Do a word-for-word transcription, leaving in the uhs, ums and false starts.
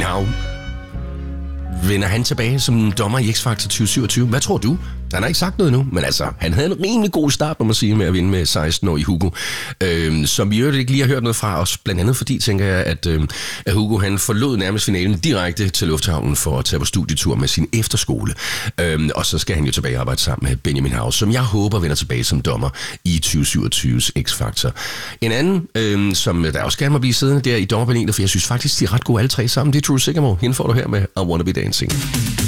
Hav. Vender han tilbage som dommer i X-Factor tyve syvogtyve? Hvad tror du? Han har ikke sagt noget nu, men altså, han havde en rimelig god start, må man sige, med at vinde med seksten-årige Hugo, øh, som vi jo ikke lige har hørt noget fra os, blandt andet fordi, tænker jeg, at, øh, at Hugo, han forlod nærmest finalen direkte til Lufthavnen for at tage på studietur med sin efterskole, øh, og så skal han jo tilbage og arbejde sammen med Benjamin Hav, som jeg håber vender tilbage som dommer i tyve syvogtyves X-Factor. En anden, øh, som der også gerne må blive siddende der i dommerpanelet, for jeg synes faktisk, de er ret gode alle tre sammen, det er True Sigamore. Hende får du her med I Wanna Be Dancing.